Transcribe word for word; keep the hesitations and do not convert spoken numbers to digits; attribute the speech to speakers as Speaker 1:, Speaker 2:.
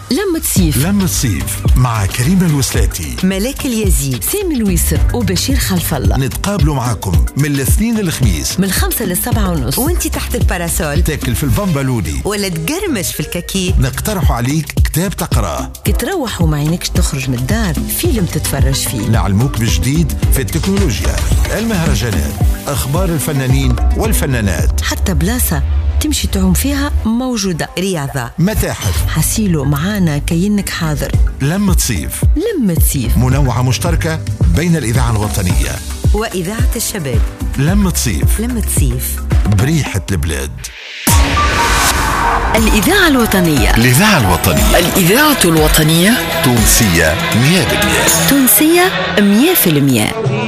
Speaker 1: لمة صيف
Speaker 2: لمة صيف مع كريم الوسلاتي،
Speaker 3: ملاك اليزيد،
Speaker 1: سامي الويسر وبشير خلف الله.
Speaker 2: نتقابلوا معكم من الاثنين للخميس
Speaker 1: من الخمسة للسبعة ونص،
Speaker 3: وانتي تحت الباراسول
Speaker 2: تاكل في البامبالوني
Speaker 3: ولا تقرمش في الكاكي.
Speaker 2: نقترح عليك كتاب تقراه،
Speaker 1: كتروح وما عينكش تخرج من الدار فيلم تتفرج فيه،
Speaker 2: نعلموك بجديد في التكنولوجيا، المهرجانات، أخبار الفنانين والفنانات،
Speaker 1: حتى بلاصة تمشي تعوم فيها موجودة،
Speaker 3: رياضة،
Speaker 2: متاحف.
Speaker 1: حسيلو معانا كينك حاضر.
Speaker 2: لمة صيف،
Speaker 1: لمة صيف
Speaker 2: منوعة مشتركة بين الإذاعة الوطنية
Speaker 3: وإذاعة الشباب.
Speaker 2: لمة صيف،
Speaker 3: لمة صيف
Speaker 2: بريحة البلاد.
Speaker 1: الإذاعة الوطنية،
Speaker 2: الإذاعة الوطنية،
Speaker 1: الإذاعة الوطنية
Speaker 2: تونسية مية بالمية،
Speaker 1: تونسية مية في المية.